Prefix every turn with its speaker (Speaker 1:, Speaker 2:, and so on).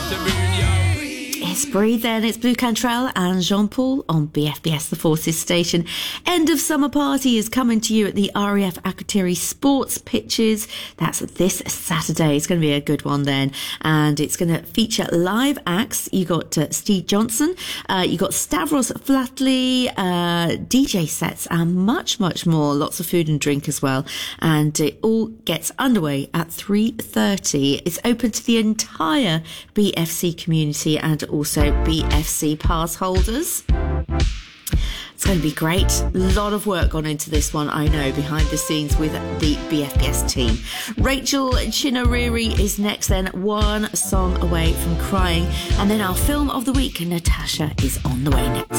Speaker 1: It's Breathe then, it's Blue Cantrell and Jean-Paul on BFBS, the Forces station. End of summer party is coming to you at the RAF Akrotiri Sports Pitches. That's this Saturday. It's going to be a good one then. And it's going to feature live acts. You got Steve Johnson, you got Stavros Flatley, DJ sets and much, much more. Lots of food and drink as well. And it all gets underway at 3:30. It's open to the entire BFC community and also BFC pass holders. It's going to be great. A lot of work gone into this one, I know, behind the scenes with the BFBS team. Rachel Chinariri is next then, one song away from crying. And then our film of the week, Natasha, is on the way next.